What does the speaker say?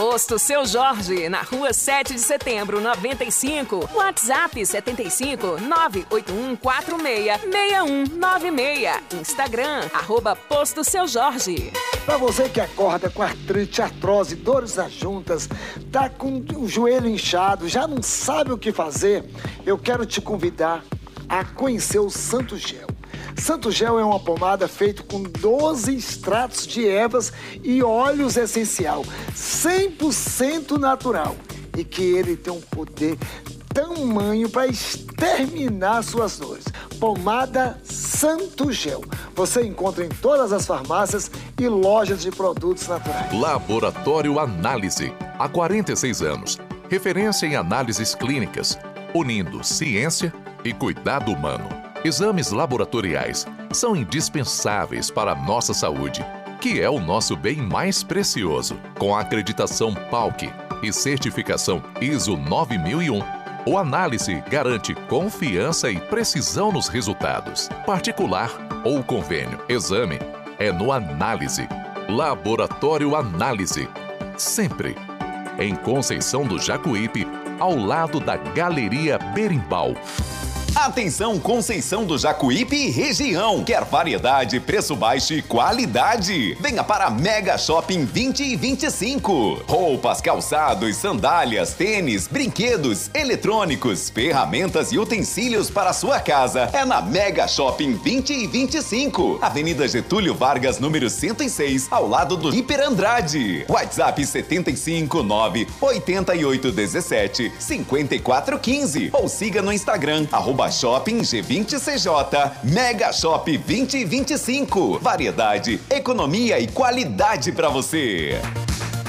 Posto Seu Jorge, na rua 7 de setembro, 95. WhatsApp 75 98146 6196. Instagram, @Posto Seu Jorge. Para você que acorda com artrite, artrose, dores nas juntas, tá com o joelho inchado, já não sabe o que fazer, eu quero te convidar a conhecer o Santo Gel. Santo Gel é uma pomada feita com 12 extratos de ervas e óleos essencial, 100% natural, e que ele tem um poder tamanho para exterminar suas dores. Pomada Santo Gel. Você encontra em todas as farmácias e lojas de produtos naturais. Laboratório Análise. Há 46 anos. Referência em análises clínicas, unindo ciência e cuidado humano. Exames laboratoriais são indispensáveis para a nossa saúde, que é o nosso bem mais precioso. Com a acreditação PALC e certificação ISO 9001, o Análise garante confiança e precisão nos resultados. Particular ou convênio, exame é no Análise. Laboratório Análise. Sempre em Conceição do Jacuípe, ao lado da Galeria Berimbau. Atenção, Conceição do Jacuípe e região. Quer variedade, preço baixo e qualidade? Venha para Mega Shopping 20 e 25. Roupas, calçados, sandálias, tênis, brinquedos, eletrônicos, ferramentas e utensílios para a sua casa. É na Mega Shopping 20 e 25. Avenida Getúlio Vargas, número 106, ao lado do Hiper Andrade. WhatsApp 759 8817 5415. Ou siga no Instagram, @Shopping G20CJ. Mega Shop 2025. Variedade, economia e qualidade para você.